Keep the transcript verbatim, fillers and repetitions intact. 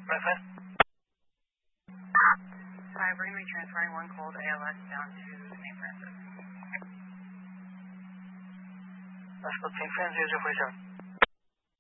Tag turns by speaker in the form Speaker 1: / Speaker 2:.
Speaker 1: Breakfast?
Speaker 2: Hi, we're going to be transferring one cold A L S down to Saint Francis.
Speaker 1: That's what Saint Francis 这回事。